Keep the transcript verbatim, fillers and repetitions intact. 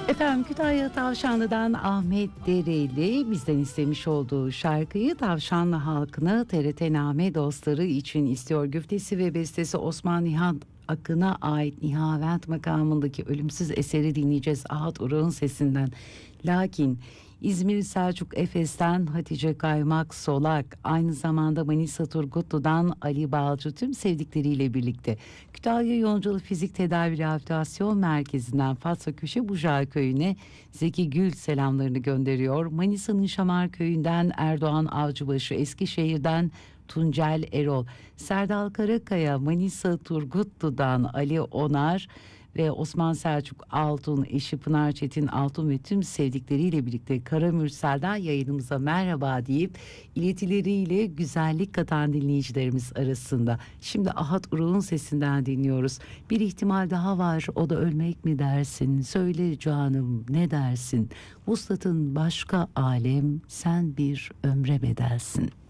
Efendim Kütahya Tavşanlı'dan Ahmet Dereli bizden istemiş olduğu şarkıyı Tavşanlı halkına T R T Name dostları için istiyor. Güftesi ve bestesi Osman Nihat Akın'a ait Nihavent makamındaki ölümsüz eseri dinleyeceğiz Ahat Urak'ın sesinden. Lakin İzmir Selçuk Efes'ten Hatice Kaymak Solak, aynı zamanda Manisa Turgutlu'dan Ali Balcı tüm sevdikleriyle birlikte Kütahya Yoncalı Fizik Tedavi Rehabilitasyon Merkezi'nden Fatsa Köşe Bucağı Köyü'ne Zeki Gül selamlarını gönderiyor. Manisa'nın Şamar Köyü'nden Erdoğan Avcıbaşı, Eskişehir'den Tuncel Erol, Serdal Karakaya, Manisa Turgutlu'dan Ali Onar ve Osman Selçuk Altun, eşi Pınar Çetin Altun ve tüm sevdikleriyle birlikte Karamürsel'den yayınımıza merhaba deyip iletileriyle güzellik katan dinleyicilerimiz arasında. Şimdi Ahat Urak'ın sesinden dinliyoruz. Bir ihtimal daha var, o da ölmek mi dersin? Söyle canım ne dersin? Vuslatın başka alem, sen bir ömre bedelsin.